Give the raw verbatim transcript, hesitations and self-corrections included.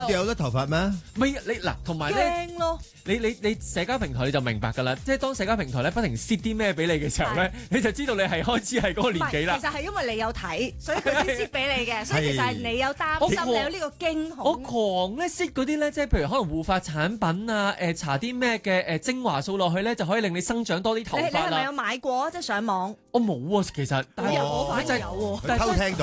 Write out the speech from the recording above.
掉咗頭髮咩？ 唔係你嗱，同埋咧， 驚咯， 你你你社交平台你就明白㗎啦，即係當社交平台咧不停 set 啲咩俾你嘅時候咧，你就知道你係開始係嗰個年紀啦。 其實係因為你有睇，所以佢先 set 俾你嘅，所以其實係你有擔心，你有呢個驚恐。 我狂咧 set 嗰啲咧，即係譬如可能護髮產品啊，誒搽啲咩嘅誒精華素落去咧，就可以令你生長多啲頭髮啦。 你你係咪有買過即係上網？ 我冇喎，其實但係我反而就係有喎， 佢偷聽到。